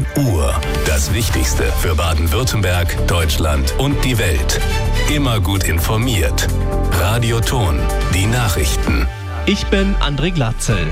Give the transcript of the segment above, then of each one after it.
1 Uhr. Das Wichtigste für Baden-Württemberg, Deutschland und die Welt. Immer gut informiert. Radio Ton, die Nachrichten. Ich bin André Glatzel.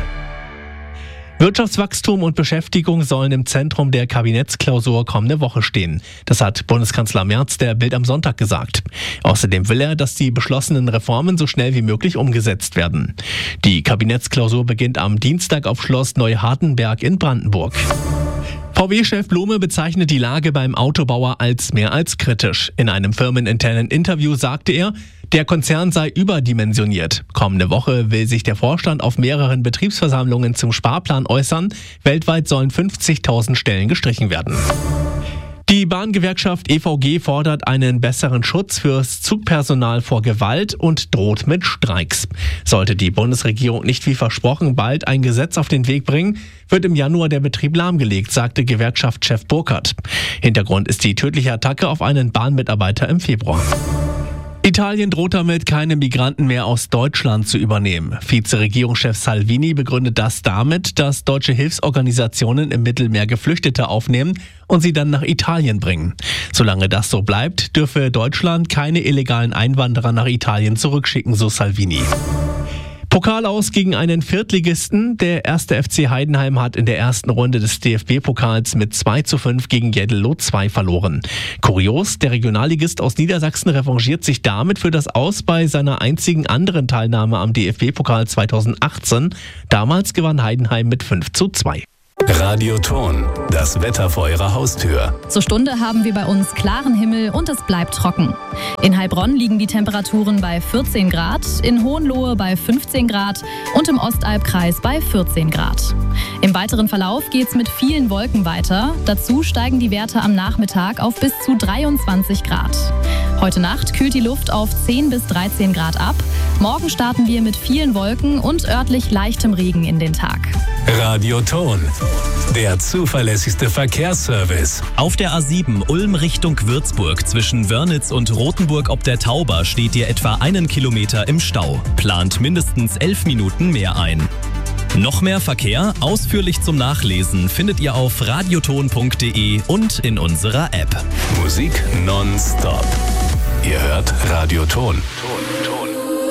Wirtschaftswachstum und Beschäftigung sollen im Zentrum der Kabinettsklausur kommende Woche stehen. Das hat Bundeskanzler Merz der Bild am Sonntag gesagt. Außerdem will er, dass die beschlossenen Reformen so schnell wie möglich umgesetzt werden. Die Kabinettsklausur beginnt am Dienstag auf Schloss Neuhardenberg in Brandenburg. VW-Chef Blume bezeichnet die Lage beim Autobauer als mehr als kritisch. In einem firmeninternen Interview sagte er, der Konzern sei überdimensioniert. Kommende Woche will sich der Vorstand auf mehreren Betriebsversammlungen zum Sparplan äußern. Weltweit sollen 50.000 Stellen gestrichen werden. Die Bahngewerkschaft EVG fordert einen besseren Schutz fürs Zugpersonal vor Gewalt und droht mit Streiks. Sollte die Bundesregierung nicht wie versprochen bald ein Gesetz auf den Weg bringen, wird im Januar der Betrieb lahmgelegt, sagte Gewerkschaftschef Burkhardt. Hintergrund ist die tödliche Attacke auf einen Bahnmitarbeiter im Februar. Italien droht damit, keine Migranten mehr aus Deutschland zu übernehmen. Vizeregierungschef Salvini begründet das damit, dass deutsche Hilfsorganisationen im Mittelmeer Geflüchtete aufnehmen und sie dann nach Italien bringen. Solange das so bleibt, dürfe Deutschland keine illegalen Einwanderer nach Italien zurückschicken, so Salvini. Pokal aus gegen einen Viertligisten. Der 1. FC Heidenheim hat in der ersten Runde des DFB-Pokals mit 2:5 gegen Jeddelo 2 verloren. Kurios, der Regionalligist aus Niedersachsen revanchiert sich damit für das Aus bei seiner einzigen anderen Teilnahme am DFB-Pokal 2018. Damals gewann Heidenheim mit 5:2. Radio Ton, das Wetter vor Ihrer Haustür. Zur Stunde haben wir bei uns klaren Himmel und es bleibt trocken. In Heilbronn liegen die Temperaturen bei 14 Grad, in Hohenlohe bei 15 Grad und im Ostalbkreis bei 14 Grad. Im weiteren Verlauf geht's mit vielen Wolken weiter. Dazu steigen die Werte am Nachmittag auf bis zu 23 Grad. Heute Nacht kühlt die Luft auf 10 bis 13 Grad ab. Morgen starten wir mit vielen Wolken und örtlich leichtem Regen in den Tag. Radio Ton, der zuverlässigste Verkehrsservice. Auf der A7 Ulm Richtung Würzburg zwischen Wörnitz und Rothenburg ob der Tauber steht ihr etwa 1 Kilometer im Stau. Plant mindestens 11 Minuten mehr ein. Noch mehr Verkehr, ausführlich zum Nachlesen, findet ihr auf radioton.de und in unserer App. Musik nonstop. Ihr hört Radio Ton.